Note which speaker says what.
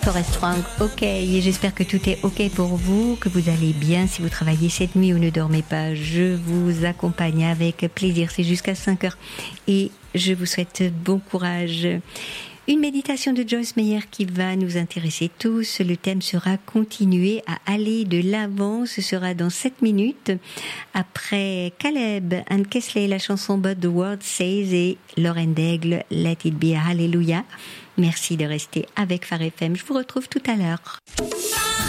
Speaker 1: Forest Frank, ok. Et j'espère que tout est ok pour vous, que vous allez bien. Si vous travaillez cette nuit ou ne dormez pas, je vous accompagne avec plaisir. C'est jusqu'à 5 heures. Et je vous souhaite bon courage. Une méditation de Joyce Meyer qui va nous intéresser tous. Le thème sera continuer à aller de l'avant. Ce sera dans 7 minutes. Après Caleb and Kesley, la chanson But the Word Says et Lauren Daigle, Let It Be Hallelujah. Merci de rester avec Phare FM. Je vous retrouve tout à l'heure.